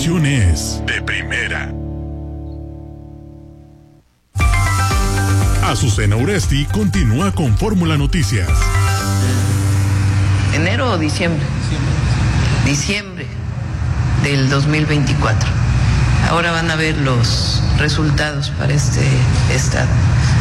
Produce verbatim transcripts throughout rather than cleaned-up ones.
información es de primera. Azucena Uresti continúa con Fórmula Noticias. ¿Enero o diciembre? Diciembre del dos mil veinticuatro. Ahora van a ver los resultados para este estado.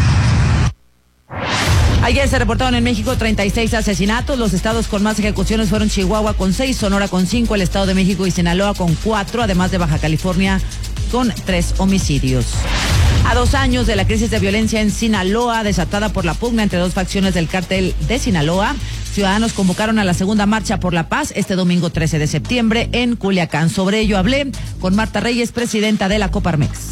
Ayer se reportaron en México treinta y seis asesinatos. Los estados con más ejecuciones fueron Chihuahua con seis, Sonora con cinco, el Estado de México y Sinaloa con cuatro, además de Baja California con tres homicidios. A dos años de la crisis de violencia en Sinaloa, desatada por la pugna entre dos facciones del cártel de Sinaloa, ciudadanos convocaron a la segunda marcha por la paz este domingo trece de septiembre en Culiacán. Sobre ello hablé con Marta Reyes, presidenta de la Coparmex.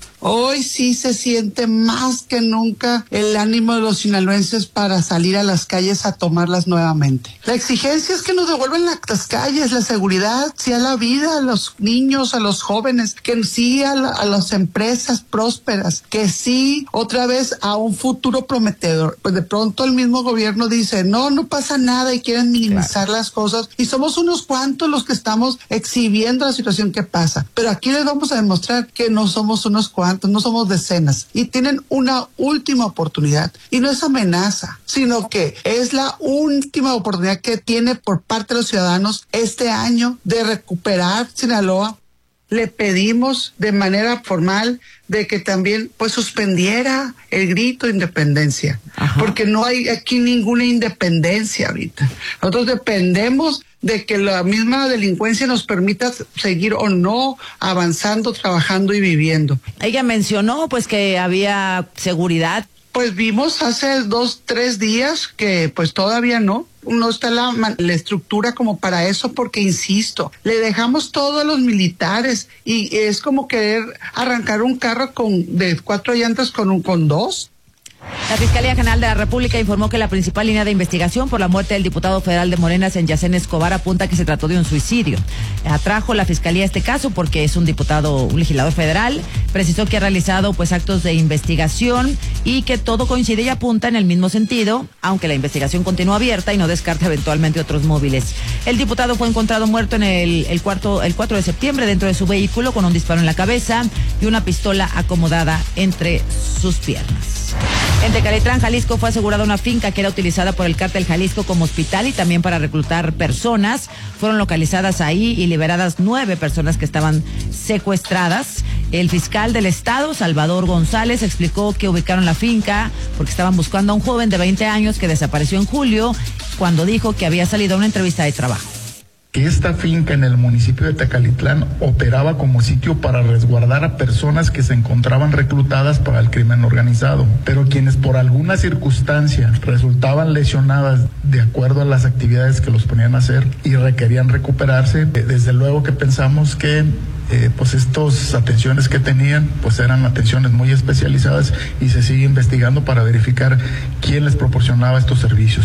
Hoy sí se siente más que nunca el ánimo de los sinaloenses para salir a las calles a tomarlas nuevamente. La exigencia es que nos devuelvan las calles, la seguridad, sí a la vida, a los niños, a los jóvenes, que sí a, la, a las empresas prósperas, que sí otra vez a un futuro prometedor. Pues de pronto el mismo gobierno dice, no, no pasa nada y quieren minimizar claro. las cosas. Y somos unos cuantos los que estamos exhibiendo la situación que pasa. Pero aquí les vamos a demostrar que no somos unos cuantos. No somos decenas y tienen una última oportunidad y no es amenaza, sino que es la última oportunidad que tiene por parte de los ciudadanos este año de recuperar Sinaloa. Le pedimos de manera formal de que también pues suspendiera el grito de independencia. Ajá. Porque no hay aquí ninguna independencia ahorita. Nosotros dependemos de que la misma delincuencia nos permita seguir o no avanzando, trabajando y viviendo. Ella mencionó pues que había seguridad. Pues vimos hace dos, tres días que pues todavía no. No está la, la estructura como para eso, porque insisto, le dejamos todo a los militares y es como querer arrancar un carro con de cuatro llantas con un con dos. La Fiscalía General de la República informó que la principal línea de investigación por la muerte del diputado federal de Morena, Senyacén Escobar, apunta que se trató de un suicidio. Atrajo la Fiscalía este caso porque es un diputado, un legislador federal. Precisó que ha realizado pues actos de investigación y que todo coincide y apunta en el mismo sentido, aunque la investigación continúa abierta y no descarta eventualmente otros móviles. El diputado fue encontrado muerto en el, el, cuarto, el cuatro de septiembre dentro de su vehículo con un disparo en la cabeza y una pistola acomodada entre sus piernas. En Tecalitlán, Jalisco, fue asegurada una finca que era utilizada por el cártel Jalisco como hospital y también para reclutar personas. Fueron localizadas ahí y liberadas nueve personas que estaban secuestradas. El fiscal del estado, Salvador González, explicó que ubicaron la finca porque estaban buscando a un joven de veinte años que desapareció en julio cuando dijo que había salido a una entrevista de trabajo. Esta finca en el municipio de Tecalitlán operaba como sitio para resguardar a personas que se encontraban reclutadas para el crimen organizado, pero quienes por alguna circunstancia resultaban lesionadas de acuerdo a las actividades que los ponían a hacer y requerían recuperarse, desde luego que pensamos que Eh, pues estas atenciones que tenían pues eran atenciones muy especializadas y se sigue investigando para verificar quién les proporcionaba estos servicios.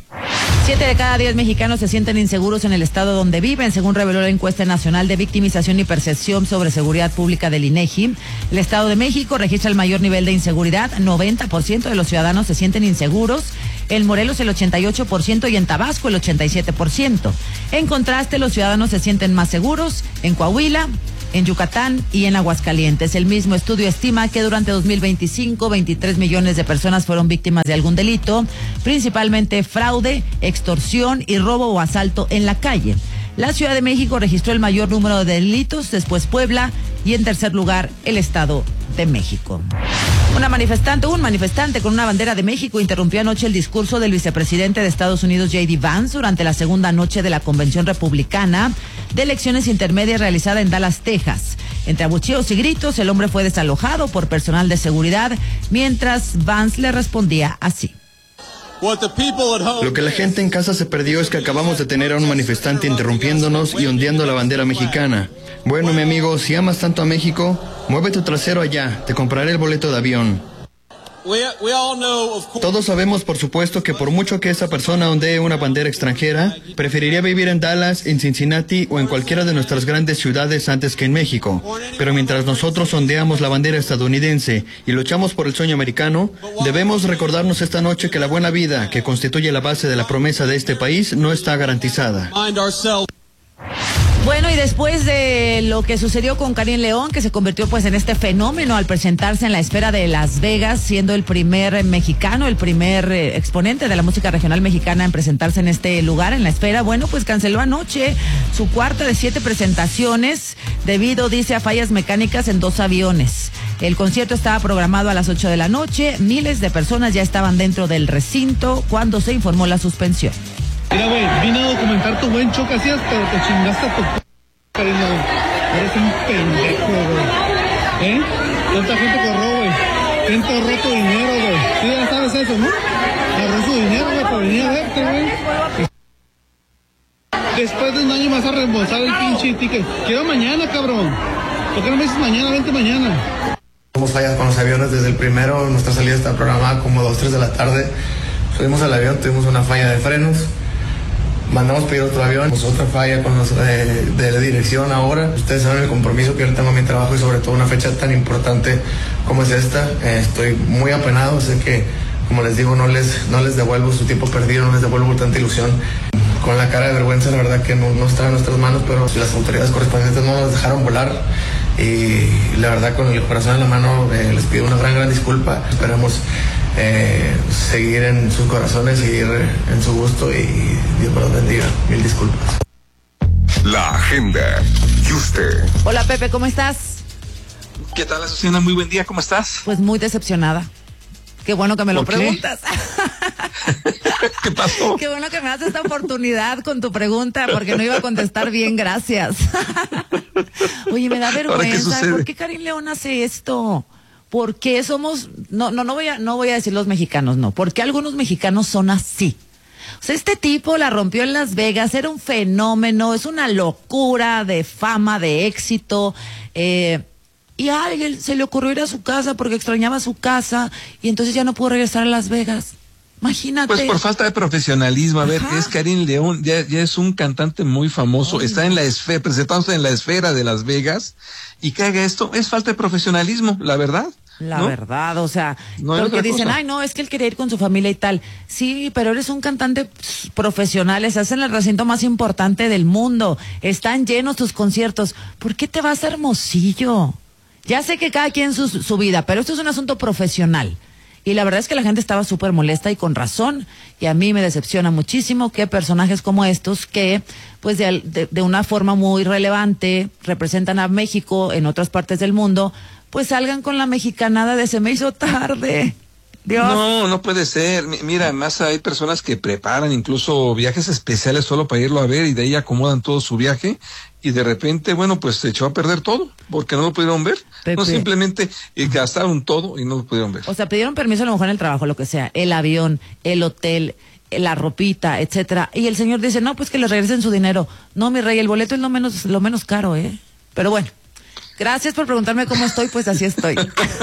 Siete de cada diez mexicanos se sienten inseguros en el estado donde viven, según reveló la encuesta nacional de victimización y percepción sobre seguridad pública del INEGI. El Estado de México registra el mayor nivel de inseguridad, noventa por ciento de los ciudadanos se sienten inseguros. En Morelos el ochenta y ocho por ciento y en Tabasco el ochenta y siete por ciento. En contraste, los ciudadanos se sienten más seguros en Coahuila, en Yucatán y en Aguascalientes. El mismo estudio estima que durante dos mil veinticinco, veintitrés millones de personas fueron víctimas de algún delito, principalmente fraude, extorsión y robo o asalto en la calle. La Ciudad de México registró el mayor número de delitos, después Puebla y en tercer lugar el Estado de México. Una manifestante, un manifestante con una bandera de México interrumpió anoche el discurso del vicepresidente de Estados Unidos, J D Vance, durante la segunda noche de la Convención Republicana de Elecciones Intermedias realizada en Dallas, Texas. Entre abucheos y gritos, el hombre fue desalojado por personal de seguridad, mientras Vance le respondía así. Lo que la gente en casa se perdió es que acabamos de tener a un manifestante interrumpiéndonos y ondeando la bandera mexicana. Bueno, mi amigo, si amas tanto a México, mueve tu trasero allá, te compraré el boleto de avión. Todos sabemos, por supuesto, que por mucho que esa persona ondee una bandera extranjera, preferiría vivir en Dallas, en Cincinnati o en cualquiera de nuestras grandes ciudades antes que en México. Pero mientras nosotros ondeamos la bandera estadounidense y luchamos por el sueño americano, debemos recordarnos esta noche que la buena vida, que constituye la base de la promesa de este país, no está garantizada. Bueno, y después de lo que sucedió con Karim León, que se convirtió pues en este fenómeno al presentarse en la esfera de Las Vegas, siendo el primer eh, mexicano, el primer eh, exponente de la música regional mexicana en presentarse en este lugar, en la esfera, bueno, pues canceló anoche su cuarta de siete presentaciones debido, dice, a fallas mecánicas en dos aviones. El concierto estaba programado a las ocho de la noche, miles de personas ya estaban dentro del recinto cuando se informó la suspensión. Mira, güey, vine a documentar tu buen show que hacías, pero te chingaste a tu p***, Karim León. Eres un pendejo, güey. ¿Eh? ¿Cuánta gente corrió, güey? Gente ahorró tu dinero, güey. Sí, ya sabes eso, ¿no? Ahorró su dinero, güey, para venir a verte, güey. Después de un año vas a reembolsar el pinche ticket. Quiero mañana, cabrón. ¿Por qué no me dices mañana? Vente mañana. Tuvimos fallas con los aviones desde el primero. Nuestra salida está programada como dos, tres de la tarde. Subimos al avión, tuvimos una falla de frenos. Mandamos pedir otro avión, pues otra falla con los eh, de la dirección ahora. Ustedes saben el compromiso que yo tengo a mi trabajo y sobre todo una fecha tan importante como es esta. Eh, estoy muy apenado, sé que, como les digo, no les, no les devuelvo su tiempo perdido, no les devuelvo tanta ilusión. Con la cara de vergüenza, la verdad que no, no está en nuestras manos, pero las autoridades correspondientes no nos dejaron volar. Y la verdad, con el corazón en la mano, eh, les pido una gran, gran disculpa. Esperamos eh, seguir en sus corazones, seguir en su gusto y Dios me los bendiga. Mil disculpas. La agenda. ¿Y usted? Hola, Pepe, ¿cómo estás? ¿Qué tal, Azucena? Muy buen día, ¿cómo estás? Pues muy decepcionada. Qué bueno que me lo ¿Por qué? preguntas. ¿Qué pasó? Qué bueno que me das esta oportunidad con tu pregunta, porque no iba a contestar bien, gracias. Oye, me da vergüenza. ¿Por qué Karim León hace esto? ¿Por qué somos, no, no, no voy a, no voy a decir los mexicanos, no, ¿por qué algunos mexicanos son así? O sea, este tipo la rompió en Las Vegas, era un fenómeno, es una locura de fama, de éxito, eh, y a alguien se le ocurrió ir a su casa porque extrañaba su casa y entonces ya no pudo regresar a Las Vegas. Imagínate. Pues por falta de profesionalismo, a ver, Ajá. es Karim León, ya, ya es un cantante muy famoso, Ay, está en la esfera, presentándose en la esfera de Las Vegas, y que haga esto, es falta de profesionalismo, la verdad. La ¿no? verdad, o sea, No hay porque otra dicen, cosa. ay, no, es que él quería ir con su familia y tal. Sí, pero eres un cantante profesional, estás en el recinto más importante del mundo, están llenos tus conciertos. ¿Por qué te vas a Hermosillo? Ya sé que cada quien su, su vida, pero esto es un asunto profesional. Y la verdad es que la gente estaba súper molesta y con razón. Y a mí me decepciona muchísimo que personajes como estos, que pues de, de, de una forma muy relevante representan a México en otras partes del mundo, pues salgan con la mexicanada de se me hizo tarde. Dios. No, no puede ser. M- Mira, además hay personas que preparan incluso viajes especiales solo para irlo a ver y de ahí acomodan todo su viaje y de repente, bueno, pues se echó a perder todo porque no lo pudieron ver. Pepe. No, simplemente eh, gastaron todo y no lo pudieron ver. O sea, pidieron permiso a lo mejor en el trabajo, lo que sea, el avión, el hotel, la ropita, etcétera. Y el señor dice, no, pues que le regresen su dinero. No, mi rey, el boleto es lo menos, lo menos caro, ¿eh? Pero bueno. Gracias por preguntarme cómo estoy, pues así estoy.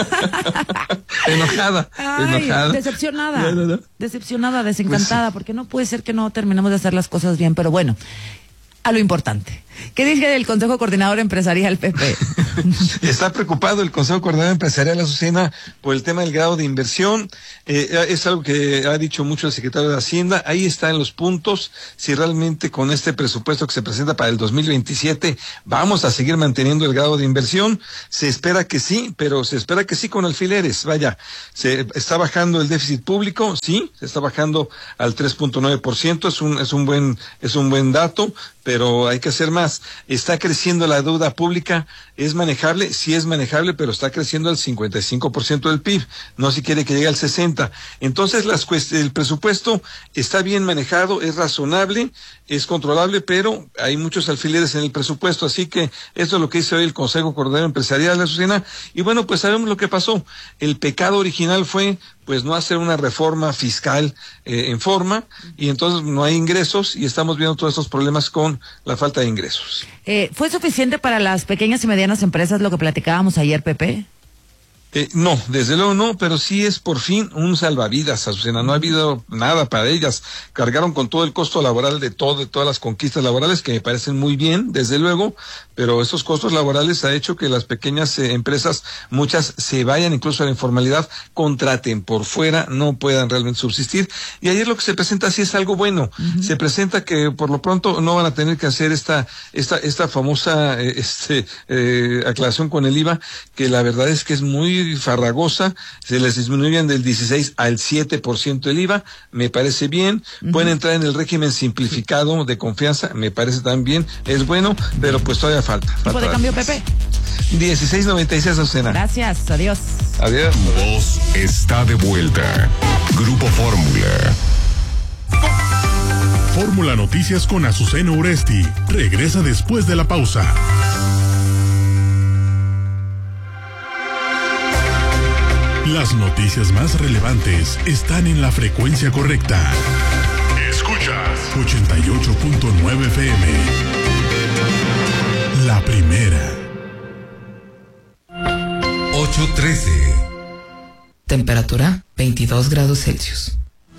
Enojada, Ay, enojada. decepcionada, No, no, no. decepcionada, desencantada, Pues sí. porque no puede ser que no terminemos de hacer las cosas bien, pero bueno, a lo importante. ¿Qué dice del Consejo Coordinador Empresarial, Pepe? Está preocupado el Consejo Coordinador Empresarial, Azucena, por el tema del grado de inversión. Eh, es algo que ha dicho mucho el secretario de Hacienda. Ahí están los puntos. Si realmente con este presupuesto que se presenta para el dos mil veintisiete vamos a seguir manteniendo el grado de inversión, se espera que sí, pero se espera que sí con alfileres. Vaya, se está bajando el déficit público, sí, se está bajando al tres punto nueve por ciento. Es un es un buen es un buen dato, pero hay que hacer más. Está creciendo la deuda pública, ¿es manejable? Sí es manejable, pero está creciendo al cincuenta y cinco por ciento del P I B, no si quiere que llegue al sesenta. Entonces las cuest- el presupuesto está bien manejado, es razonable, es controlable, pero hay muchos alfileres en el presupuesto, así que esto es lo que dice hoy el Consejo Coordinador Empresarial de Azucena. Y bueno, pues sabemos lo que pasó. El pecado original fue pues no hacer una reforma fiscal eh, en forma, y entonces no hay ingresos y estamos viendo todos estos problemas con la falta de ingresos. Eh, ¿Fue suficiente para las pequeñas y medianas empresas lo que platicábamos ayer, Pepe? Eh, no, desde luego no, pero sí es por fin un salvavidas, Azucena. No ha habido nada para ellas. Cargaron con todo el costo laboral de todo, de todas las conquistas laborales, que me parecen muy bien, desde luego, pero esos costos laborales ha hecho que las pequeñas eh, empresas, muchas se vayan incluso a la informalidad, contraten por fuera, no puedan realmente subsistir. Y ayer lo que se presenta sí es algo bueno. Uh-huh. Se presenta que por lo pronto no van a tener que hacer esta, esta, esta famosa, eh, este, eh, aclaración con el I V A, que la verdad es que es muy farragosa. Se les disminuyen del dieciséis al siete por ciento el I V A, me parece bien. Uh-huh. Pueden entrar en el régimen simplificado de confianza, me parece también, es bueno, pero pues todavía falta. ¿Tipo falta de cambio, Pepe? dieciséis noventa y seis, Azucena. Gracias, adiós. Adiós. Voz está de vuelta. Grupo Fórmula. Fórmula Noticias con Azucena Uresti regresa después de la pausa. Las noticias más relevantes están en la frecuencia correcta. Escuchas ochenta y ocho punto nueve F M. La primera. ocho trece. Temperatura veintidós grados Celsius.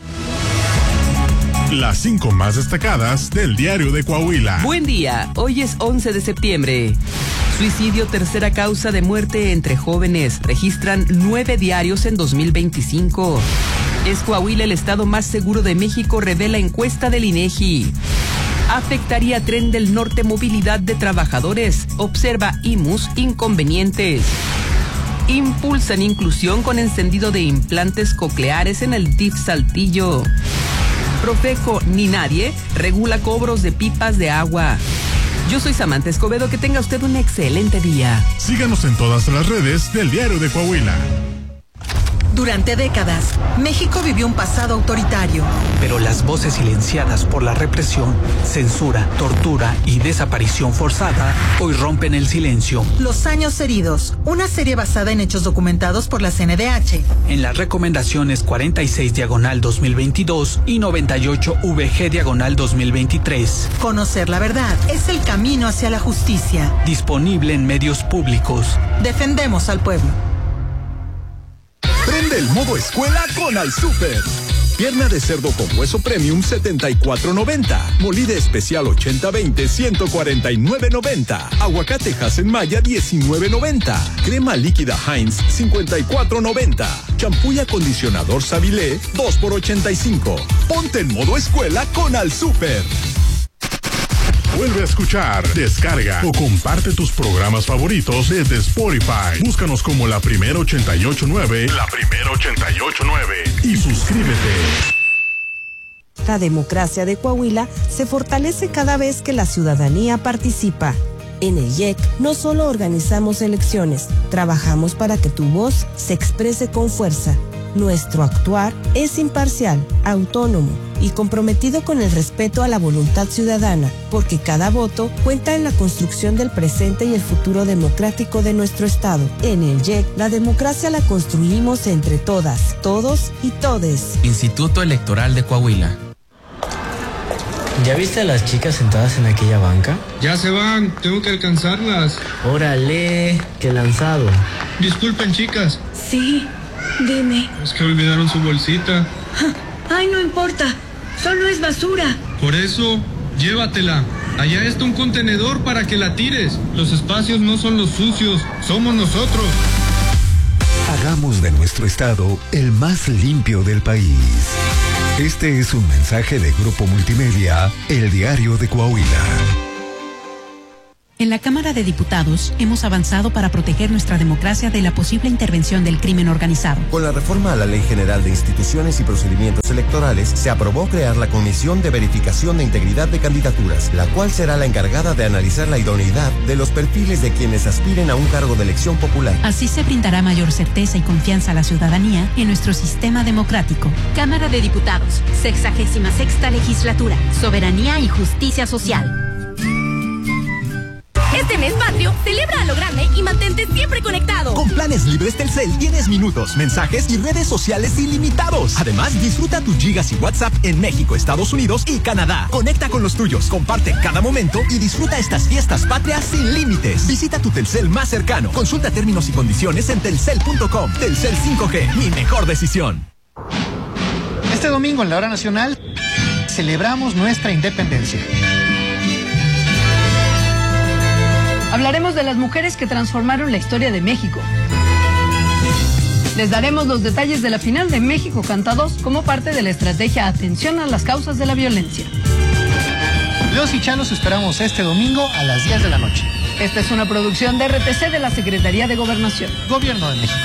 Las cinco más destacadas del diario de Coahuila. Buen día, hoy es once de septiembre. Suicidio, tercera causa de muerte entre jóvenes. Registran nueve diarios en dos mil veinticinco. Es Coahuila el estado más seguro de México, revela encuesta del INEGI. Afectaría Tren del Norte movilidad de trabajadores. Observa I M U S inconvenientes. Impulsan inclusión con encendido de implantes cocleares en el D I F Saltillo. Profeco ni nadie regula cobros de pipas de agua. Yo soy Samantha Escobedo, que tenga usted un excelente día. Síganos en todas las redes del diario de Coahuila. Durante décadas, México vivió un pasado autoritario. Pero las voces silenciadas por la represión, censura, tortura y desaparición forzada hoy rompen el silencio. Los años heridos, una serie basada en hechos documentados por la C N D H. En las recomendaciones cuarenta y seis diagonal dos mil veintidós y noventa y ocho V G diagonal dos mil veintitrés. Conocer la verdad es el camino hacia la justicia. Disponible en medios públicos. Defendemos al pueblo. Prende el modo escuela con Al Super. Pierna de cerdo con hueso premium setenta y cuatro noventa. Molida especial ochenta veinte ciento cuarenta y nueve noventa. Aguacate Hasenmaya diecinueve noventa. Crema líquida Heinz cincuenta y cuatro noventa. Champú y acondicionador Savilé dos por ochenta y cinco. Ponte en modo escuela con Al Super. Vuelve a escuchar, descarga o comparte tus programas favoritos desde Spotify. Búscanos como La Primera ochenta y ocho nueve. La Primera ochenta y ocho nueve. Y suscríbete. La democracia de Coahuila se fortalece cada vez que la ciudadanía participa. En el I E C no solo organizamos elecciones, trabajamos para que tu voz se exprese con fuerza. Nuestro actuar es imparcial, autónomo y comprometido con el respeto a la voluntad ciudadana, porque cada voto cuenta en la construcción del presente y el futuro democrático de nuestro estado. En el I E C, la democracia la construimos entre todas, todos y todes. Instituto Electoral de Coahuila. ¿Ya viste a las chicas sentadas en aquella banca? Ya se van, tengo que alcanzarlas. Órale, qué lanzado. Disculpen, chicas. Sí, dime. Es que olvidaron su bolsita. Ay, no importa, solo es basura. Por eso, llévatela. Allá está un contenedor para que la tires. Los espacios no son los sucios, somos nosotros. Hagamos de nuestro estado el más limpio del país. Este es un mensaje de Grupo Multimedia, El Diario de Coahuila. En la Cámara de Diputados hemos avanzado para proteger nuestra democracia de la posible intervención del crimen organizado. Con la reforma a la Ley General de Instituciones y Procedimientos Electorales, se aprobó crear la Comisión de Verificación de Integridad de Candidaturas, la cual será la encargada de analizar la idoneidad de los perfiles de quienes aspiren a un cargo de elección popular. Así se brindará mayor certeza y confianza a la ciudadanía en nuestro sistema democrático. Cámara de Diputados, sexagésima sexta legislatura, soberanía y justicia social. Este mes patrio, aniversario, celebra a lo grande y mantente siempre conectado. Con planes libres Telcel tienes minutos, mensajes y redes sociales ilimitados. Además, disfruta tus gigas y WhatsApp en México, Estados Unidos y Canadá. Conecta con los tuyos, comparte cada momento y disfruta estas fiestas patrias sin límites. Visita tu Telcel más cercano. Consulta términos y condiciones en telcel punto com. Telcel cinco G, mi mejor decisión. Este domingo en la hora nacional celebramos nuestra independencia. Hablaremos de las mujeres que transformaron la historia de México. Les daremos los detalles de la final de México Canta dos como parte de la estrategia Atención a las causas de la violencia. Los y Chalos esperamos este domingo a las diez de la noche. Esta es una producción de R T C de la Secretaría de Gobernación. Gobierno de México.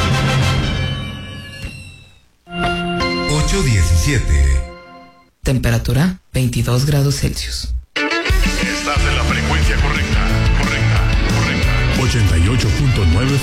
ocho diecisiete. Temperatura veintidós grados Celsius. Estás en la frecuencia correcta, correcta, correcta. ochenta y ocho punto nueve